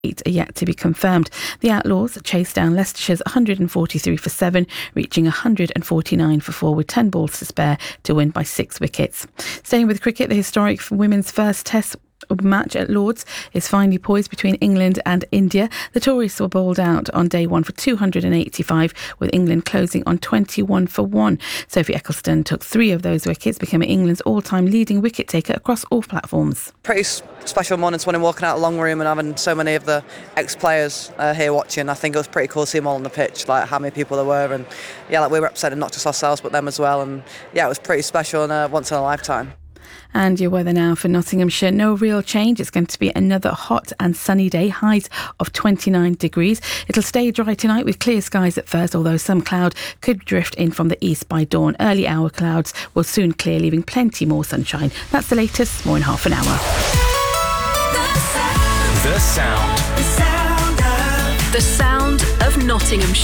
are yet to be confirmed. The Outlaws chased down Leicestershire's 143 for 7, reaching 149 for 4 with 10 balls to spare to win by 6 wickets. Staying with cricket, the historic women's first Test match at Lords is finally poised between England and India. The Tories were bowled out on day 1 for 285, with England closing on 21 for 1. Sophie Ecclestone took 3 of those wickets, becoming England's all-time leading wicket taker across all platforms. Pretty special moments when I'm walking out of the long room and having so many of the ex-players here watching. I think it was pretty cool to see them all on the pitch, like how many people there were, and we represented not just ourselves but them as well, and it was pretty special and once in a lifetime. And your weather now for Nottinghamshire. No real change. It's going to be another hot and sunny day, highs of 29 degrees. It'll stay dry tonight with clear skies at first, although some cloud could drift in from the east by dawn. Early hour clouds will soon clear, leaving plenty more sunshine. That's the latest, more in half an hour. The sound of Nottinghamshire.